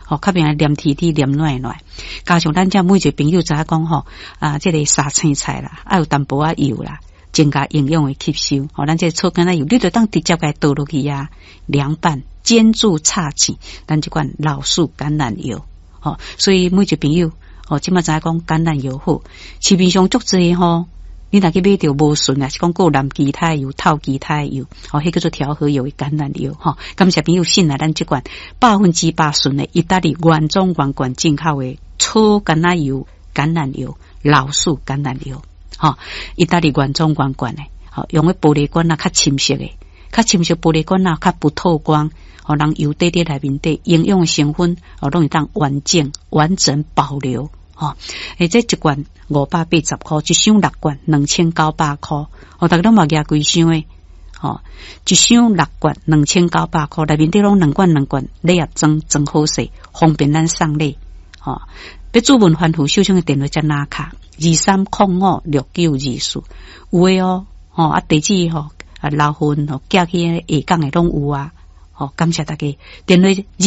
较平黏甜甜黏软软，加上咱遮每一个朋友知影讲吼这个沙青菜啦，有淡薄仔油啦，增加营养的吸收。咱这草橄榄油，你就当直接给倒落去啊，凉拌煎煮炒糋，咱这款老树橄榄油。所以每一个朋友即马知影讲橄榄油好，市面上足济吼。你若去买着无顺啊，是讲有蓝基肽油、透基肽油，迄叫做调和油的橄榄油感谢朋友信赖咱这款100%顺的意大利原装原罐进口的草橄榄油、橄榄油、老树橄榄油意大利原装原罐的用的玻璃罐较深色的，较深色玻璃罐较不透光，让油滴滴内面底营养的成分拢会当完整保留。这一罐580块，一箱6罐2900块。大家拢嘛举几箱诶？一箱6罐2900块，内面底拢两罐礼盒装，真好势，方便咱送礼。要主文欢富手上的电话在哪卡？23056924，有诶地址老婚寄去下港诶拢有啊。感谢大家，电话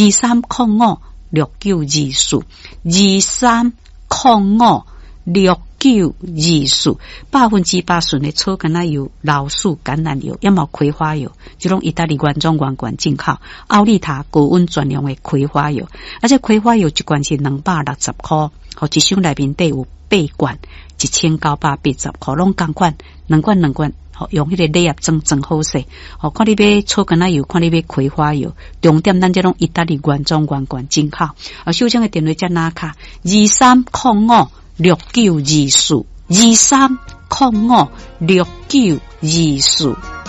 23056924，23056924，100%顺的草橄榄油、老树橄榄油，也冇葵花油，这种意大利原装原罐进口，奥利塔高温专用的葵花油，而且葵花油一罐是260块，一箱内面底有8罐，1980块，拢同款，两罐，用迄个礼盒装真好势。看你买草橄榄油，看你买葵花油，重点咱这种意大利原装原罐进口。手上的电话在哪卡？23056924，23056924。